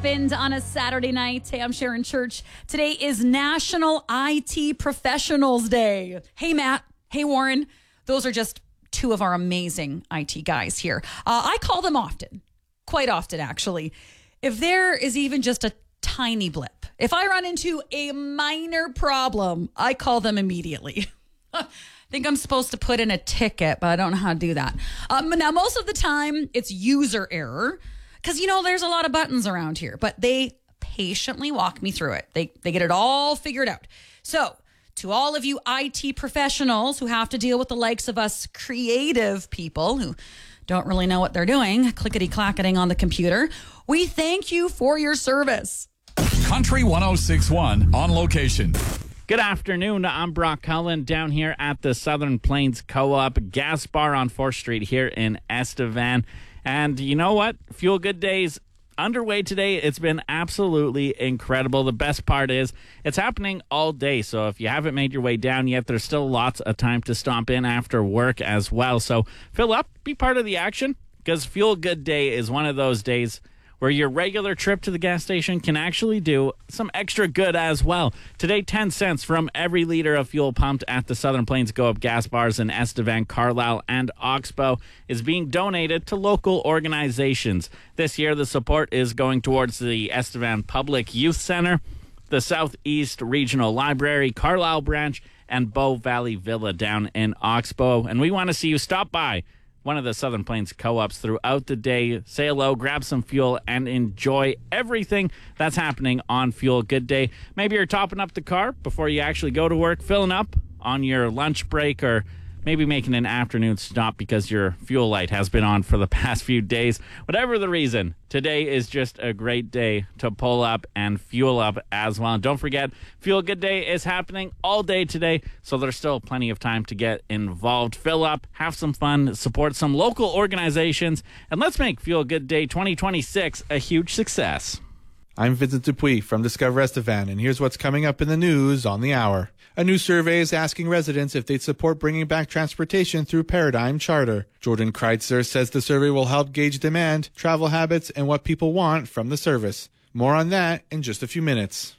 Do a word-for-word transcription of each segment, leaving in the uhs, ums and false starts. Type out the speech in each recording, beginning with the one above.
happened on a Saturday night? Hey, I'm Sharon Church. Today is National I T Professionals Day. Hey, Matt. Hey, Warren. Those are just two of our amazing I T guys here. Uh, I call them often, quite often, actually. If there is even just a tiny blip, if I run into a minor problem, I call them immediately. I think I'm supposed to put in a ticket, but I don't know how to do that. Um, now, most of the time, it's user error because, you know, there's a lot of buttons around here, but they patiently walk me through it. They, they get it all figured out. So to all of you I T professionals who have to deal with the likes of us creative people who don't really know what they're doing, clickety-clacketing on the computer, we thank you for your service. Country one oh six point one on location. Good afternoon. I'm Brock Cullen down here at the Southern Plains Co-op Gas Bar on fourth Street here in Estevan. And you know what? Fuel Good Days underway today. It's been absolutely incredible. The best part is it's happening all day. So if you haven't made your way down yet, there's still lots of time to stomp in after work as well. So fill up, be part of the action, because Fuel Good Day is one of those days where your regular trip to the gas station can actually do some extra good as well. Today, ten cents from every liter of fuel pumped at the Southern Plains Go-Up gas bars in Estevan, Carlisle, and Oxbow is being donated to local organizations. This year, the support is going towards the Estevan Public Youth Center, the Southeast Regional Library, Carlisle Branch, and Bow Valley Villa down in Oxbow. And we want to see you stop by one of the Southern Plains Co-ops throughout the day. Say hello, grab some fuel, and enjoy everything that's happening on Fuel Good Day. Maybe you're topping up the car before you actually go to work, filling up on your lunch break, or maybe making an afternoon stop because your fuel light has been on for the past few days. Whatever the reason, today is just a great day to pull up and fuel up as well. And don't forget, Fuel Good Day is happening all day today, so there's still plenty of time to get involved. Fill up, have some fun, support some local organizations, and let's make Fuel Good Day twenty twenty-six a huge success. I'm Vincent Dupuis from Discover Estevan, and here's what's coming up in the news on the hour. A new survey is asking residents if they'd support bringing back transportation through Paradigm Charter. Jordan Kreitzer says the survey will help gauge demand, travel habits, and what people want from the service. More on that in just a few minutes.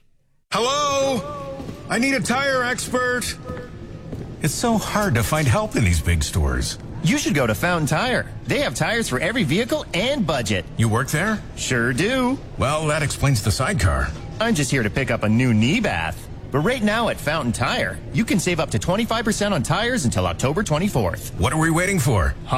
Hello? I need a tire expert. It's so hard to find help in these big stores. You should go to Fountain Tire. They have tires for every vehicle and budget. You work there? Sure do. Well, that explains the sidecar. I'm just here to pick up a new knee bath. But right now at Fountain Tire, you can save up to twenty-five percent on tires until October twenty-fourth. What are we waiting for?